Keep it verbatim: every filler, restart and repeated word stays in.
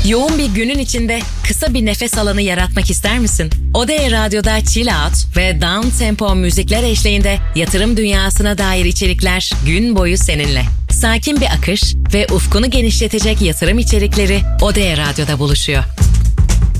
Yoğun bir günün içinde kısa bir nefes alanı yaratmak ister misin? Odea Radyo'da Chill Out ve Down Tempo müzikler eşliğinde yatırım dünyasına dair içerikler gün boyu seninle. Sakin bir akış ve ufkunu genişletecek yatırım içerikleri Odea Radyo'da buluşuyor.